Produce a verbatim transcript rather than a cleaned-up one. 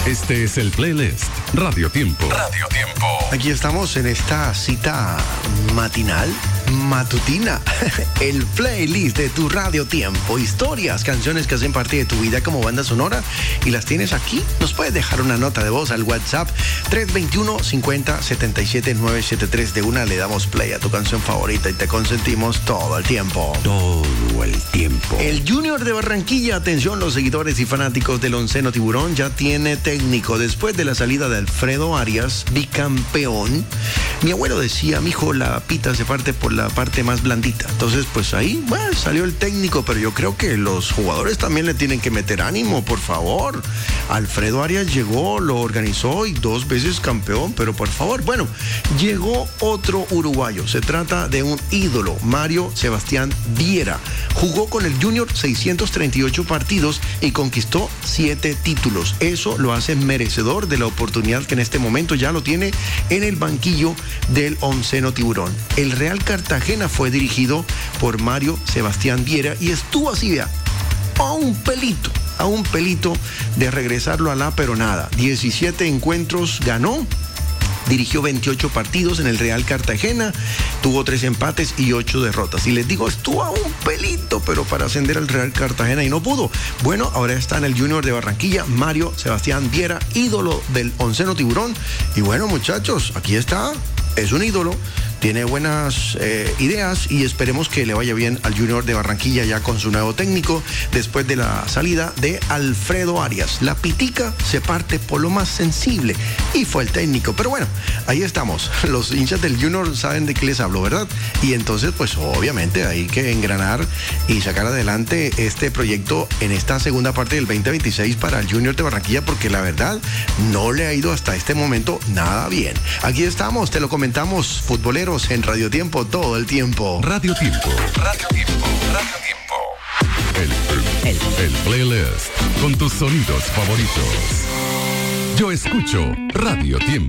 Este es el playlist Radio Tiempo. Radio Tiempo. Aquí estamos en esta cita matinal, matutina, el playlist de tu Radio Tiempo. Historias, canciones que hacen parte de tu vida como banda sonora y las tienes aquí. Nos puedes dejar una nota de voz al WhatsApp tres dos uno, cinco cero, siete siete, nueve siete tres. De una le damos play a tu canción favorita y te consentimos todo el tiempo. Todo el tiempo. El Junior de Barranquilla, atención los seguidores y fanáticos del onceno Tiburón, ya tiene técnico. Después de la salida de Alfredo Arias, bicampeón, mi abuelo decía, mijo, la pita se parte por la parte más blandita. Entonces, pues ahí, bueno, salió el técnico, pero yo creo que los jugadores también le tienen que meter ánimo, por favor. Alfredo Arias llegó, lo organizó y dos veces campeón, pero por favor, bueno, llegó otro uruguayo. Se trata de un ídolo, Mario Sebastián Viera. Jugó con el Junior seiscientos treinta y ocho partidos y conquistó siete títulos. Eso lo hace merecedor de la oportunidad que en este momento ya lo tiene en el banquillo del onceno Tiburón. El Real Cartagena fue dirigido por Mario Sebastián Viera y estuvo así, vea, a un pelito, a un pelito de regresarlo a la pero nada. diecisiete encuentros ganó. Dirigió veintiocho partidos en el Real Cartagena, tuvo tres empates y ocho derrotas. Y les digo, estuvo a un pelito, pero para ascender al Real Cartagena y no pudo. Bueno, ahora está en el Junior de Barranquilla, Mario Sebastián Viera, ídolo del onceno Tiburón. Y bueno, muchachos, aquí está, es un ídolo. Tiene buenas eh, ideas y esperemos que le vaya bien al Junior de Barranquilla ya con su nuevo técnico después de la salida de Alfredo Arias. La pitica se parte por lo más sensible y fue el técnico. Pero bueno, ahí estamos. Los hinchas del Junior saben de qué les hablo, ¿verdad? Y entonces, pues obviamente hay que engranar y sacar adelante este proyecto en esta segunda parte del veinte veintiséis para el Junior de Barranquilla, porque la verdad no le ha ido hasta este momento nada bien. Aquí estamos, te lo comentamos, futboleros en Radio Tiempo todo el tiempo. Radio Tiempo. Radio Tiempo. Radio Tiempo. El, el, el, el playlist con tus sonidos favoritos. Yo escucho Radio Tiempo.